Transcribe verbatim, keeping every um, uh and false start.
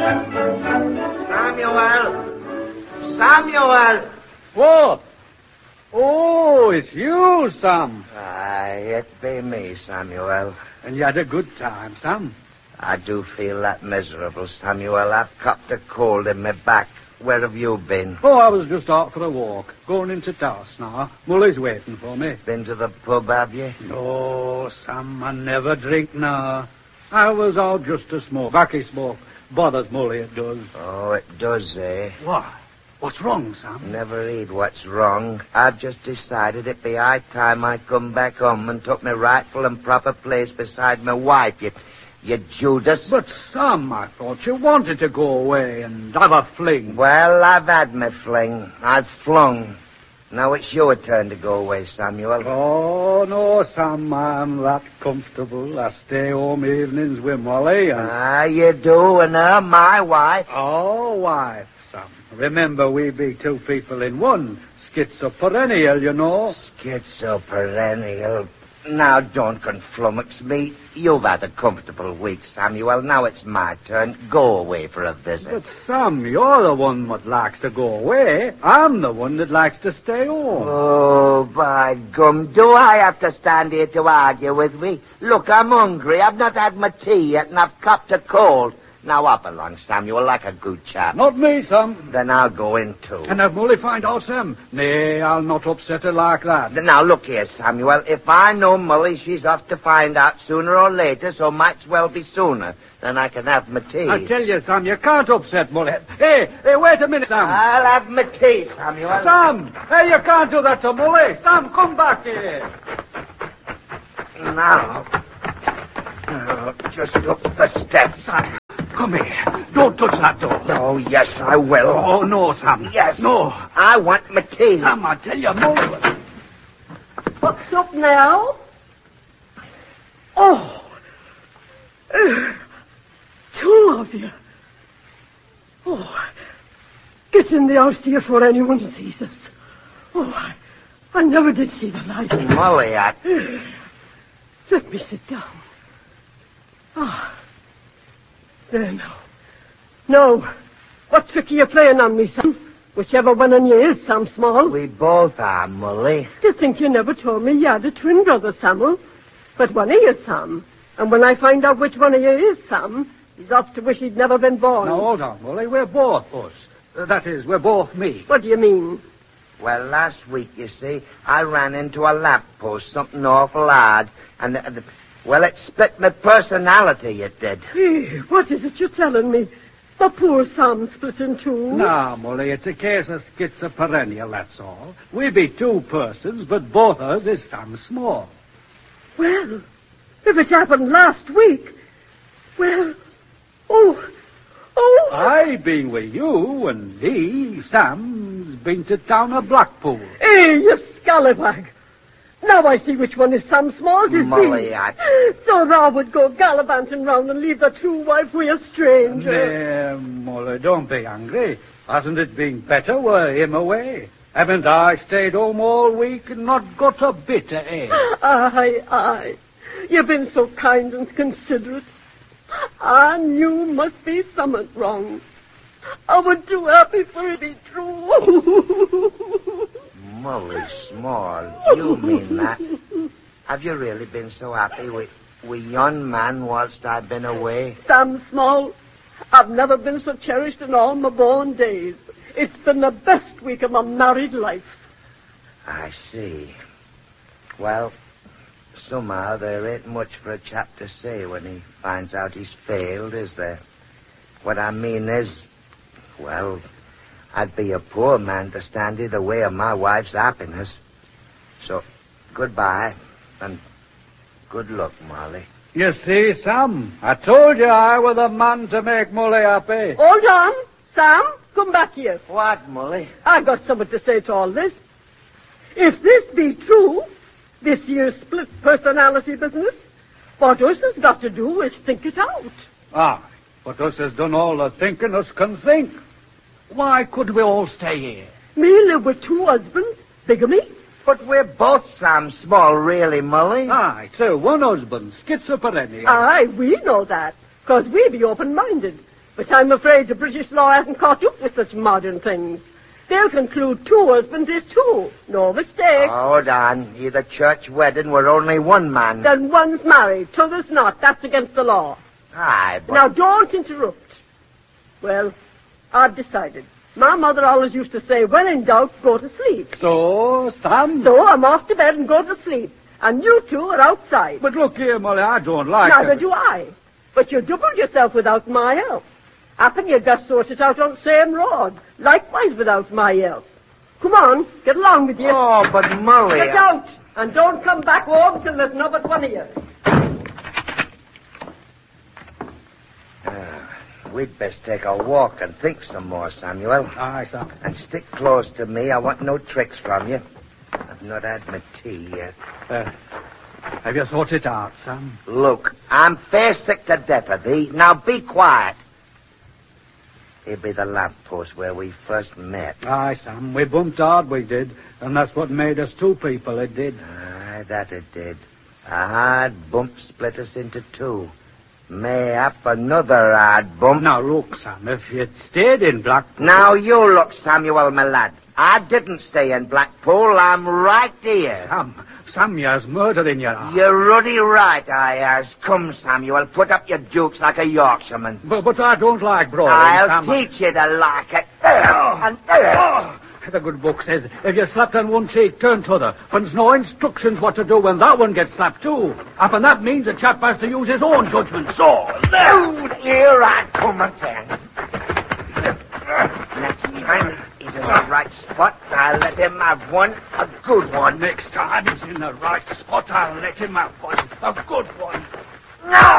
Samuel! Samuel! What? Oh, it's you, Sam. Aye, it be me, Samuel. And you had a good time, Sam? I do feel that miserable, Samuel. I've copped a cold in my back. Where have you been? Oh, I was just out for a walk. Going into town now. Mully's waiting for me. Been to the pub, have you? No, Sam, I never drink now. I was out just to smoke. Backy smoke. Bothers Mully, it does. Oh, it does, eh? What? What's wrong, Sam? Never heed what's wrong. I've just decided it'd be high time I come back home and took my rightful and proper place beside my wife, you, you Judas. But, Sam, I thought you wanted to go away and have a fling. Well, I've had my fling. I've flung. Now it's your turn to go away, Samuel. Oh, no, Sam, I'm that comfortable. I stay home evenings with Molly. And... Ah, you do, and her, my wife. Oh, wife, Sam. Remember, we be two people in one. Schizoperennial, you know. Schizoperennial. Now, don't conflummox me. You've had a comfortable week, Samuel. Now it's my turn. Go away for a visit. But, Sam, you're the one that likes to go away. I'm the one that likes to stay home. Oh, by gum. Do I have to stand here to argue with me? Look, I'm hungry. I've not had my tea yet, and I've copped a cold. Now up along, Samuel, like a good chap. Not me, Sam. Then I'll go in, too. And have Molly find out, Sam? Nay, I'll not upset her like that. Now, look here, Samuel. If I know Molly, she's off to find out sooner or later, so might's well be sooner. Then I can have my tea. I tell you, Sam, you can't upset Molly. Hey, hey, wait a minute, Sam. I'll have my tea, Samuel. Sam! Hey, you can't do that to Molly. Sam, come back here. Now. Oh, just up the steps. Sam, come here. Don't touch that door. Oh, yes, I will. Oh, no, Sam. Yes. No. I want my tea. Sam, I tell you, Molly. What's up now? Oh. Uh, two of you. Oh. Get in the house here before anyone sees us. Oh, I, I never did see the light. Molly, I... Uh, let me sit down. Ah. There now. No. What trick are you playing on me, Sam? Whichever one of you is, Sam Small. We both are, Molly. To think you never told me you had a twin brother, Samuel. But one of you, Sam. And when I find out which one of you is Sam, he's off to wish he'd never been born. Now, hold on, Molly. We're both us. Uh, that is, we're both me. What do you mean? Well, last week, you see, I ran into a lamppost, something awful hard, and, uh, the, well, it split my personality, it did. Hey, what is it you're telling me? The poor Sam split in two. No, Molly, it's a case of schizoperennial, that's all. We be two persons, but both of us is Sam Small. Well, if it happened last week, well, oh, oh. I been with you, and he, Sam's been to town of Blackpool. Hey, you scallywag. Now I see which one is Sam Small's, is Molly, he? I... So thou would go gallivanting round and leave the true wife with a stranger. Nay, Molly, don't be angry. Hasn't it been better were him away? Haven't I stayed home all week and not got a bit of air? Aye, aye. You've been so kind and considerate. I knew must be something wrong. I was too happy for it to be true. Molly Small, you mean that? Have you really been so happy with, with yon man whilst I've been away? Sam Small, I've never been so cherished in all my born days. It's been the best week of my married life. I see. Well, somehow there ain't much for a chap to say when he finds out he's failed, is there? What I mean is, well, I'd be a poor man to stand in the way of my wife's happiness. So, goodbye, and good luck, Molly. You see, Sam, I told you I was the man to make Molly happy. Hold on, Sam, come back here. What, Molly? I got something to say to all this. If this be true, this year's split personality business, what us has got to do is think it out. Ah, but us has done all the thinking us can think. Why could we all stay here? Me live with two husbands, bigamy. But we're both Sam Small, really, Molly. Aye, so one husband, schizophrenia. Aye, we know that, because we be open-minded. But I'm afraid the British law hasn't caught up with such modern things. They'll conclude two husbands is two. No mistake. Hold on. Either church wedding were only one man. Then one's married, t'other's not. That's against the law. Aye, but... Now, don't interrupt. Well, I've decided. My mother always used to say, when in doubt, go to sleep. So, Sam? So I'm off to bed and go to sleep. And you two are outside. But look here, Molly, I don't like Neither it. do I. But you doubled yourself without my help. Happen you got sorted out on the same road. Likewise without my help. Come on, get along with you. Oh, but Molly... Get out, and don't come back home till there's not but one of you. Uh, we'd best take a walk and think some more, Samuel. Aye, Sam. And stick close to me. I want no tricks from you. I've not had my tea yet. Uh, have you thought it out, Sam? Look, I'm fair sick to death of thee. Now be quiet. Here be the lamppost where we first met. Aye, Sam, we bumped hard, we did. And that's what made us two people, it did. Aye, that it did. A hard bump split us into two. Mayhap another hard bump. Now, look, Sam, if you'd stayed in Blackpool... Now you look, Samuel, my lad. I didn't stay in Blackpool. I'm right here. Sam, Sam, you's murder in your heart. You're ruddy right, I has. Come, Samuel, put up your dukes like a Yorkshireman. But, but I don't like brawling, I'll Sam. teach you to like it. And there. The good book says, if you're slapped on one cheek, turn t'other. But there's no instructions what to do when that one gets slapped too. And that means the chap has to use his own judgment. So, there. Oh, here I come again. Next time he's in the right spot, I'll let him have one, a good one. Next time he's in the right spot, I'll let him have one, a good one. No!